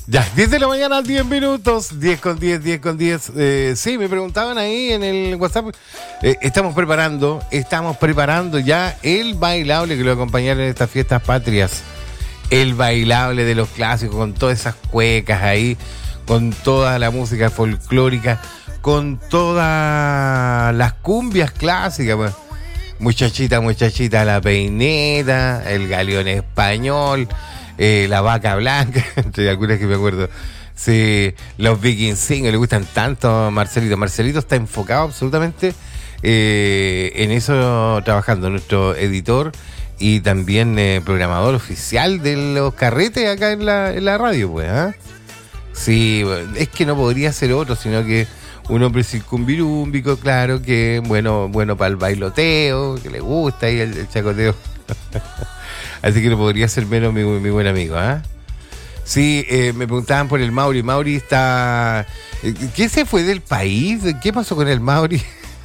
Ya, 10 de la mañana, 10 minutos, 10 con 10, 10 con 10. Sí, me preguntaban ahí en el WhatsApp. Estamos preparando ya el bailable que lo va a acompañar en estas fiestas patrias. El bailable de los clásicos, con todas esas cuecas ahí, con toda la música folclórica, con todas las cumbias clásicas, pues. Muchachita, muchachita, la peineta, el galeón español, la vaca blanca, entre algunas que me acuerdo. Sí, los Viking Singers le gustan tanto a Marcelito. Marcelito está enfocado absolutamente en eso, trabajando, nuestro editor y también programador oficial de los carretes acá en la radio, pues, ¿eh? Sí, es que no podría ser otro, sino que un hombre circunvirúmbico, claro, que bueno para el bailoteo, que le gusta ahí el chacoteo. Así que no podría ser menos mi buen amigo, ¿ah? ¿Eh? Sí, me preguntaban por el Mauri. Mauri está... ¿Qué se fue del país? ¿Qué pasó con el Mauri?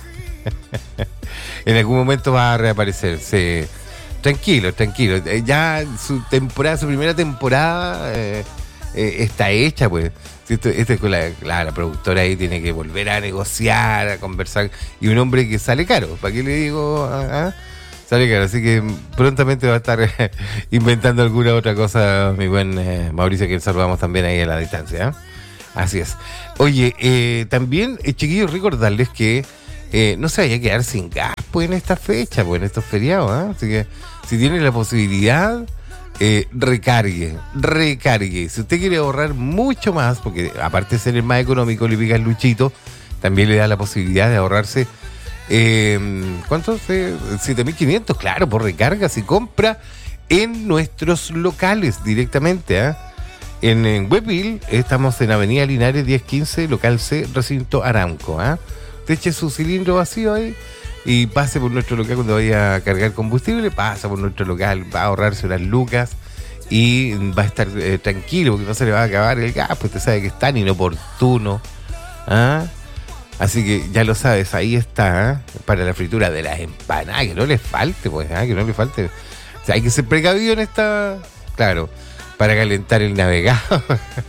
En algún momento va a reaparecer, sí. Tranquilo. Ya su primera temporada está hecha, pues. Esto es con la productora ahí, tiene que volver a negociar, a conversar. Y un hombre que sale caro, ¿para qué le digo? Sale caro, así que prontamente va a estar inventando alguna otra cosa, mi buen Mauricio, que saludamos también ahí a la distancia, ¿eh? Así es. Oye, también, chiquillos, recordarles que no se vaya a quedar sin gas, pues, en esta fecha, pues, en estos feriados, ¿eh? Así que si tienen la posibilidad... recargue. Si usted quiere ahorrar mucho más, porque aparte de ser el más económico, le pica el Luchito, también le da la posibilidad de ahorrarse ¿cuántos? 7.500, claro, por recarga, si compra en nuestros locales directamente, ¿eh? En Huepil estamos en Avenida Linares 1015, local C, recinto Aramco, ¿eh? Usted eche su cilindro vacío ahí y pase por nuestro local cuando vaya a cargar combustible, pasa por nuestro local, va a ahorrarse unas lucas y va a estar tranquilo porque no se le va a acabar el gas, pues usted sabe que es tan inoportuno, ¿ah? Así que ya lo sabes, ahí está, ¿eh? Para la fritura de las empanadas, que no les falte, pues, ¿eh? Que no les falte. O sea, hay que ser precavido en esta, claro, para calentar el navegador.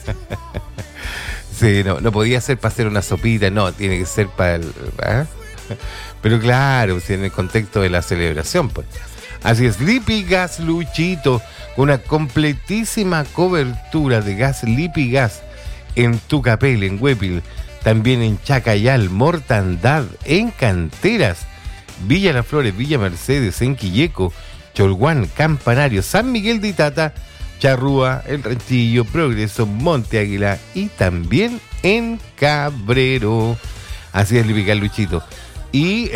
Sí, no podía ser para hacer una sopita, no, tiene que ser para el... ¿eh? Pero claro, si en el contexto de la celebración, pues. Así es, Lipi Gas Luchito, una completísima cobertura de gas Lipi Gas en Tucapel, en Huepil, también en Chacayal, Mortandad, en Canteras, Villa Las Flores, Villa Mercedes, en Quilleco, Cholguán, Campanario, San Miguel de Itata, Charrúa, El Ranchillo, Progreso, Monte Águila y también en Cabrero. Así es, Lipi Gas Luchito. Y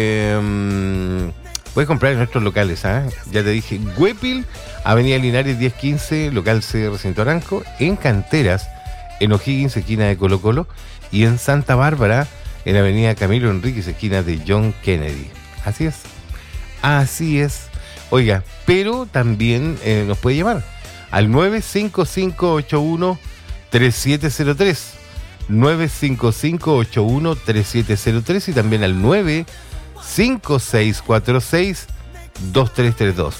puedes comprar en nuestros locales, ¿eh? Ya te dije, Huepil, Avenida Linares 1015, local C, recinto Aranco, en Canteras, en O'Higgins, esquina de Colo Colo, y en Santa Bárbara, en Avenida Camilo Enríquez, esquina de John Kennedy. Así es. Oiga, pero también nos puede llamar al 955813703. 955813703 y también al 956462332.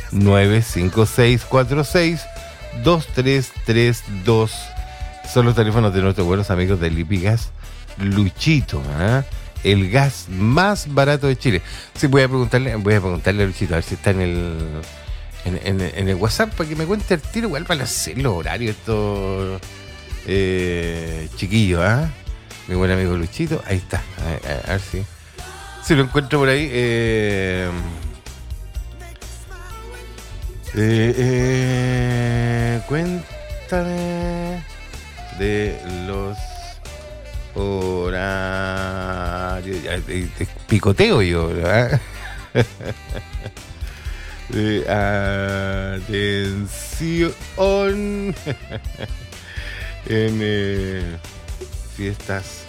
956462332 son los teléfonos de nuestros buenos amigos de Lipi Gas Luchito, ¿eh? El gas más barato de Chile. Sí, voy a preguntarle a Luchito a ver si está en el WhatsApp para que me cuente el tiro. Igual para hacer los horarios estos chiquillos, ¿ah? Mi buen amigo Luchito, ahí está, a ver si lo encuentro por ahí. Cuéntame de los horarios. Picoteo yo, ¿verdad? Atención. En fiestas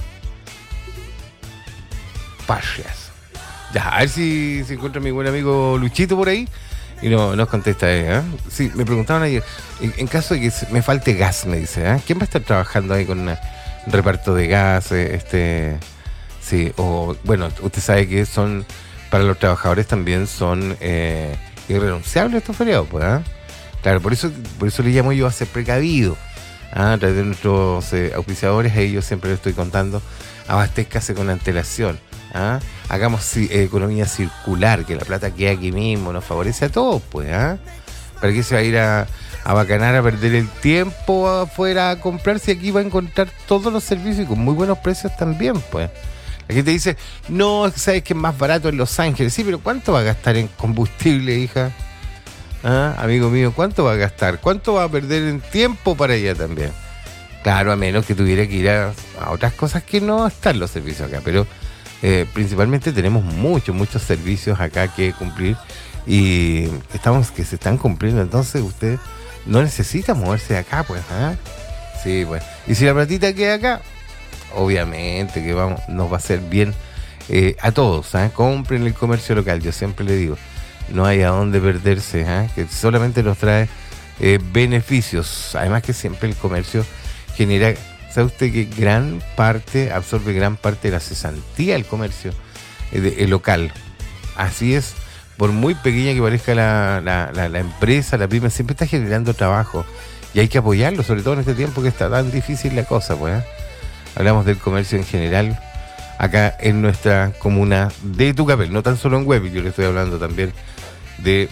patrias. Ya, a ver si encuentro a mi buen amigo Luchito por ahí y nos contesta, ¿eh? Sí, me preguntaban ayer, en caso de que me falte gas, me dice, ¿eh? ¿Quién va a estar trabajando ahí con un reparto de gas? Sí, o bueno, usted sabe que son, para los trabajadores también son irrenunciables estos feriados, pues, ¿eh? Claro, por eso le llamo yo a ser precavido. A través de nuestros auspiciadores, a ellos siempre les estoy contando, abastézcase con antelación. Hagamos economía circular, que la plata quede aquí mismo, nos favorece a todos, pues. ¿Para qué se va a ir a bacanar, a perder el tiempo afuera a comprar si aquí va a encontrar todos los servicios y con muy buenos precios también, pues? La gente dice, no, sabes que es más barato en Los Ángeles. Sí, pero ¿cuánto va a gastar en combustible, hija? Amigo mío, ¿cuánto va a gastar? ¿Cuánto va a perder en tiempo para ella también? Claro, a menos que tuviera que ir a otras cosas que no están los servicios acá, pero principalmente tenemos muchos servicios acá que cumplir y que se están cumpliendo, entonces usted no necesita moverse de acá, pues. Sí, pues. Y si la platita queda acá, obviamente que nos va a hacer bien a todos. Compren el comercio local, yo siempre le digo, no hay a dónde perderse, que solamente nos trae beneficios. Además que siempre el comercio genera, ¿sabe usted que absorbe gran parte de la cesantía del comercio local? Así es, por muy pequeña que parezca la empresa, la pyme, siempre está generando trabajo y hay que apoyarlo, sobre todo en este tiempo que está tan difícil la cosa, pues. Hablamos del comercio en general acá en nuestra comuna de Tucapel, no tan solo en Huepi, yo le estoy hablando también de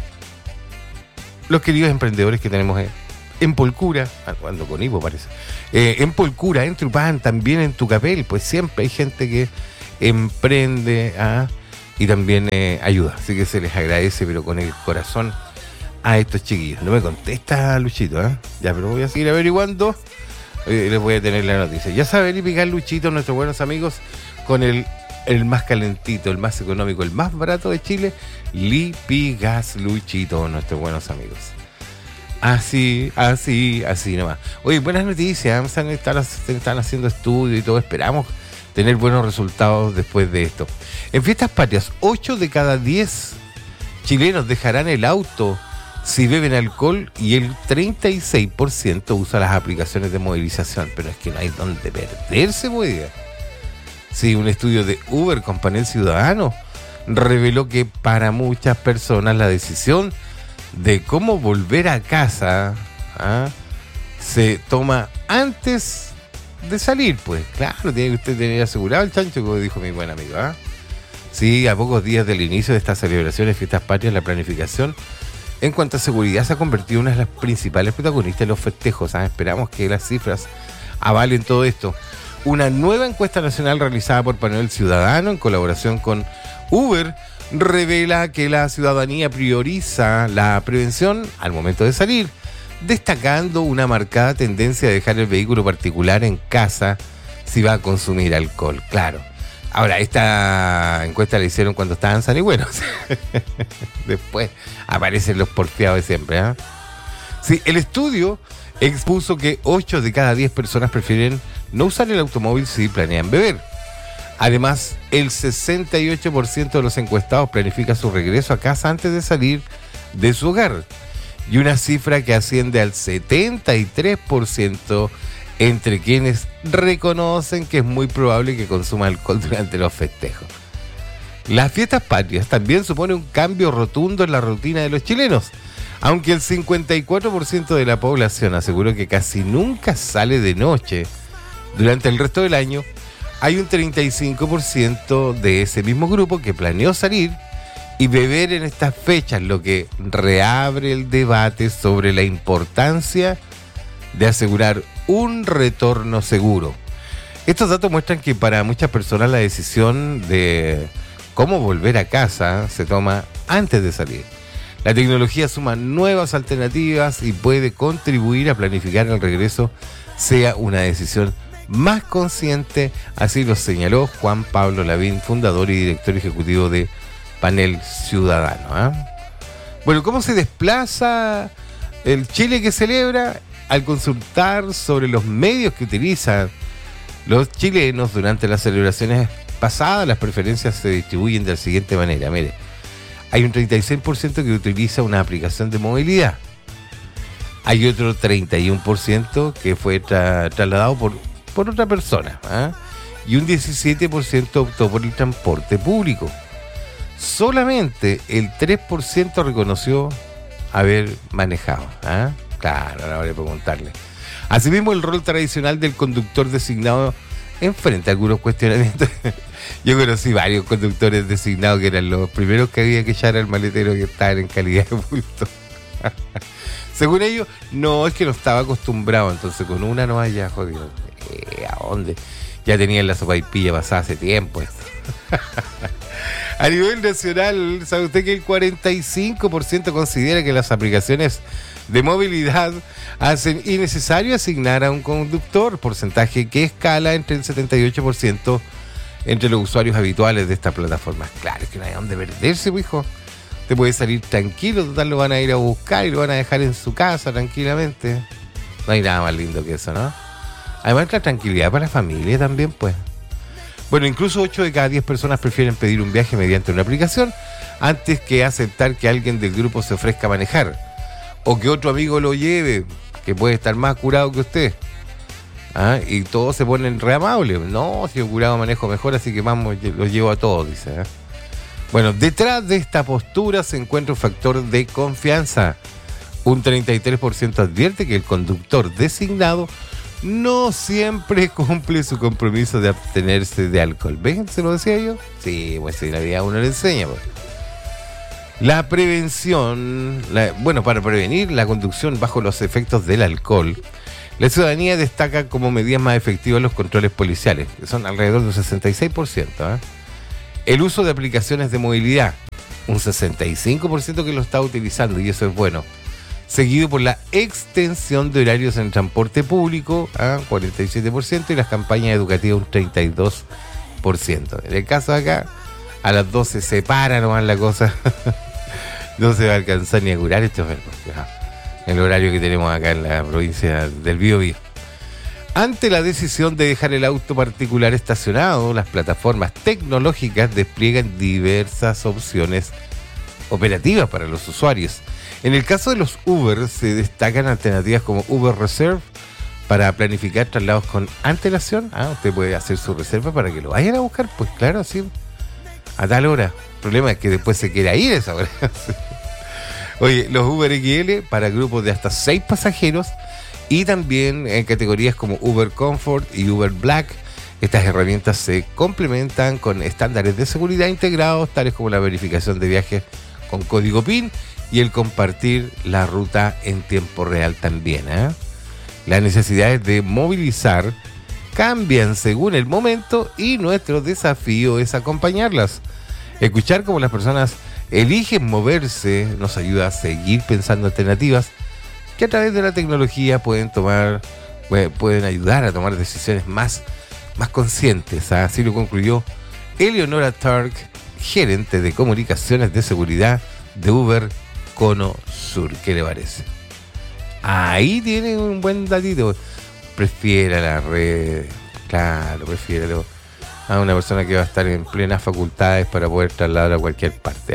los queridos emprendedores que tenemos en Polcura, cuando con Ivo parece, en Polcura, en Trupán, también en Tucapel, pues siempre hay gente que emprende y también ayuda, así que se les agradece, pero con el corazón a estos chiquillos. No me contesta Luchito, ya, pero voy a seguir averiguando. Les voy a tener la noticia. Ya saben, y picar Luchito, nuestros buenos amigos, con el más calentito, el más económico, el más barato de Lipigas Luchito, nuestros buenos amigos. Así nomás. Oye, buenas noticias, están haciendo estudios y todo, esperamos tener buenos resultados después de esto. En Fiestas Patrias, 8 de cada 10 chilenos dejarán el auto si beben alcohol y el 36% usa las aplicaciones de movilización. Pero es que no hay donde perderse, pues. Sí, un estudio de Uber con panel ciudadano reveló que para muchas personas la decisión de cómo volver a casa se toma antes de salir, pues. Claro, tiene que usted tener asegurado el chancho, como dijo mi buen amigo. Sí, a pocos días del inicio de estas celebraciones, Fiestas Patrias, la planificación en cuanto a seguridad se ha convertido en una de las principales protagonistas de los festejos. Esperamos que las cifras avalen todo esto. Una nueva encuesta nacional realizada por Panel Ciudadano en colaboración con Uber revela que la ciudadanía prioriza la prevención al momento de salir, destacando una marcada tendencia a dejar el vehículo particular en casa si va a consumir alcohol. Claro. Ahora, esta encuesta la hicieron cuando estaban sanigüenos. Después aparecen los porfiados de siempre. Sí, el estudio expuso que 8 de cada 10 personas prefieren no usar el automóvil si planean beber. Además, el 68% de los encuestados planifica su regreso a casa antes de salir de su hogar. Y una cifra que asciende al 73% entre quienes reconocen que es muy probable que consuma alcohol durante los festejos. Las Fiestas Patrias también supone un cambio rotundo en la rutina de los chilenos. Aunque el 54% de la población aseguró que casi nunca sale de noche durante el resto del año, hay un 35% de ese mismo grupo que planeó salir y beber en estas fechas, lo que reabre el debate sobre la importancia de asegurar un retorno seguro. Estos datos muestran que para muchas personas la decisión de cómo volver a casa se toma antes de salir. La tecnología suma nuevas alternativas y puede contribuir a planificar el regreso sea una decisión más consciente, así lo señaló Juan Pablo Lavín, fundador y director ejecutivo de Panel Ciudadano. Bueno, ¿cómo se desplaza el Chile que celebra? Al consultar sobre los medios que utilizan los chilenos durante las celebraciones pasadas, las preferencias se distribuyen de la siguiente manera. Mire, hay un 36% que utiliza una aplicación de movilidad. Hay otro 31% que fue trasladado por otra persona. Y un 17% optó por el transporte público. Solamente el 3% reconoció haber manejado. Claro, ahora voy a preguntarle. Asimismo, el rol tradicional del conductor designado enfrenta algunos cuestionamientos. Yo conocí varios conductores designados que eran los primeros que había que echar al maletero que estaban en calidad de bulto. Según ellos, no, es que no estaba acostumbrado, entonces con una no haya jodido. ¿A dónde? Ya tenían la sopaipilla pasada hace tiempo esto. A nivel nacional, ¿sabe usted que el 45% considera que las aplicaciones de movilidad hacen innecesario asignar a un conductor? Porcentaje que escala entre el 78% entre los usuarios habituales de estas plataformas. Claro, es que no hay dónde perderse, pues, hijo. Te puede salir tranquilo, total lo van a ir a buscar y lo van a dejar en su casa tranquilamente. No hay nada más lindo que eso, ¿no? Además, la tranquilidad para la familia también, pues. Bueno, incluso 8 de cada 10 personas prefieren pedir un viaje mediante una aplicación antes que aceptar que alguien del grupo se ofrezca a manejar. O que otro amigo lo lleve, que puede estar más curado que usted. ¿Ah? Y todos se ponen re amables. No, si yo curado manejo mejor, así que vamos, lo llevo a todos, dice. ¿Eh? Bueno, detrás de esta postura se encuentra un factor de confianza. Un 33% advierte que el conductor designado no siempre cumple su compromiso de abstenerse de alcohol. ¿Ven? ¿Se lo decía yo? Sí, pues si la vida uno le enseña. Pues. La prevención, para prevenir la conducción bajo los efectos del alcohol, la ciudadanía destaca como medidas más efectivas los controles policiales, que son alrededor del 66%. El uso de aplicaciones de movilidad, un 65% que lo está utilizando, y eso es bueno. Seguido por la extensión de horarios en el transporte público, 47%, y las campañas educativas, un 32%. En el caso de acá, a las 12 se para nomás la cosa. No se va a alcanzar ni a curar estos verbos. El horario que tenemos acá en la provincia del Biobío. Ante la decisión de dejar el auto particular estacionado, las plataformas tecnológicas despliegan diversas opciones operativas para los usuarios. En el caso de los Uber, se destacan alternativas como Uber Reserve para planificar traslados con antelación. Usted puede hacer su reserva para que lo vayan a buscar, pues claro, así, a tal hora. El problema es que después se quiera ir a esa hora. Oye, los Uber XL para grupos de hasta 6 pasajeros y también en categorías como Uber Comfort y Uber Black. Estas herramientas se complementan con estándares de seguridad integrados, tales como la verificación de viajes con código PIN y el compartir la ruta en tiempo real también. Las necesidades de movilizar cambian según el momento y nuestro desafío es acompañarlas. Escuchar cómo las personas eligen moverse nos ayuda a seguir pensando alternativas que a través de la tecnología pueden ayudar a tomar decisiones más conscientes. Así lo concluyó Eleonora Turk, gerente de comunicaciones de seguridad de Uber Cono Sur. ¿Qué le parece? Ahí tiene un buen datito. Prefiera la red, claro, prefiéralo a una persona que va a estar en plenas facultades para poder trasladar a cualquier parte.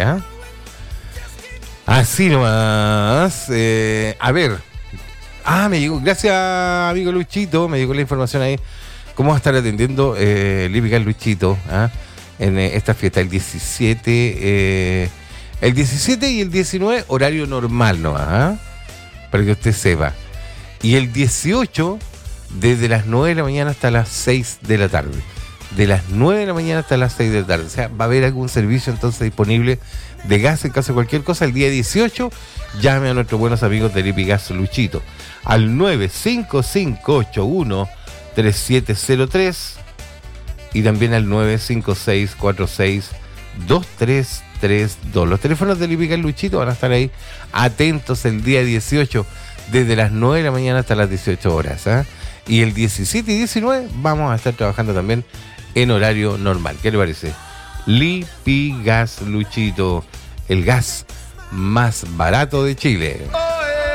Así nomás. A ver. Me llegó, gracias amigo Luchito, me llegó la información ahí. ¿Cómo va a estar atendiendo Lípica Luchito en esta fiesta? El 17 y el 19, horario normal nomás, para que usted sepa. Y el 18, desde las 9 de la mañana hasta las 6 de la tarde. De las 9 de la mañana hasta las 6 de la tarde. O sea, va a haber algún servicio entonces disponible de gas en caso de cualquier cosa. El día 18, llame a nuestros buenos amigos de Lipigas Luchito al 955813703 y también al 956462332. Los teléfonos de Lipigas Luchito van a estar ahí atentos el día 18 desde las 9 de la mañana hasta las 18 horas. Y el 17 y 19 vamos a estar trabajando también en horario normal. ¿Qué le parece? Lipigas Luchito, el gas más barato de Chile.